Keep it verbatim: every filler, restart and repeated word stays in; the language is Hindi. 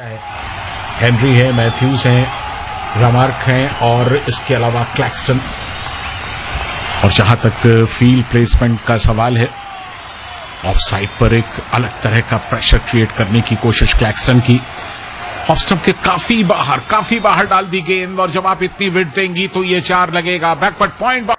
है। हेनरी है, मैथ्यूज हैं, रमार्क हैं और इसके अलावा क्लैक्सटन। और जहां तक फील्ड प्लेसमेंट का सवाल है, ऑफ साइड पर एक अलग तरह का प्रेशर क्रिएट करने की कोशिश क्लैक्सटन की। ऑफ स्टंप के काफी बाहर काफी बाहर डाल दी गेंद, और जब आप इतनी विड्थ देंगी तो ये चार लगेगा। Backward point